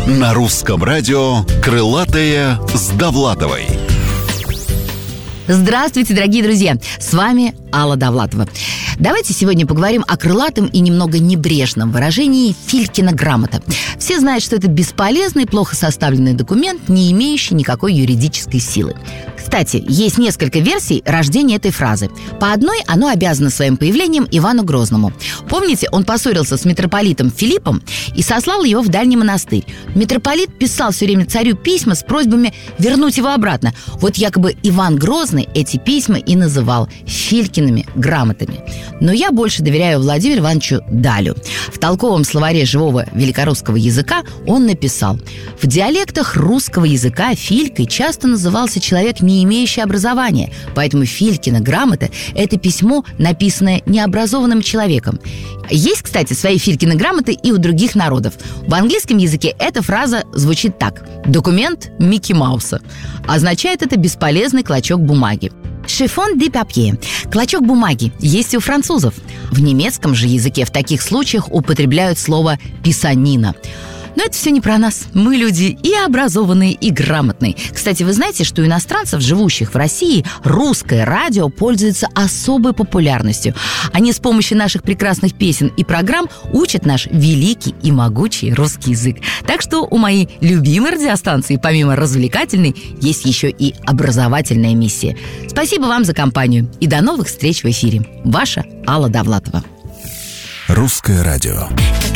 На русском радио «Крылатые с Довлатовой». Здравствуйте, дорогие друзья! С вами Алла Довлатова. Давайте сегодня поговорим о крылатом и немного небрежном выражении «Филькина грамота». Все знают, что это бесполезный, плохо составленный документ, не имеющий никакой юридической силы. Кстати, есть несколько версий рождения этой фразы. По одной, оно обязано своим появлением Ивану Грозному. Помните, он поссорился с митрополитом Филиппом и сослал его в дальний монастырь. Митрополит писал все время царю письма с просьбами вернуть его обратно. Вот якобы Иван Грозный эти письма и называл Филькиными грамотами. Но я больше доверяю Владимиру Ивановичу Далю. В толковом словаре живого великорусского языка он написал: в диалектах русского языка Филькой часто назывался человек, не имеющий образования, поэтому Филькина грамота – это письмо, написанное необразованным человеком. Есть, кстати, свои Филькины грамоты и у других народов. В английском языке эта фраза звучит так: документ Микки Мауса. Означает это бесполезный клочок бумаги. Chiffon de papier – клочок бумаги, есть и у французов. В немецком же языке в таких случаях употребляют слово «писанина». Но это все не про нас. Мы люди и образованные, и грамотные. Кстати, вы знаете, что у иностранцев, живущих в России, русское радио пользуется особой популярностью. Они с помощью наших прекрасных песен и программ учат наш великий и могучий русский язык. Так что у моей любимой радиостанции, помимо развлекательной, есть еще и образовательная миссия. Спасибо вам за компанию. И до новых встреч в эфире. Ваша Алла Довлатова. Русское радио.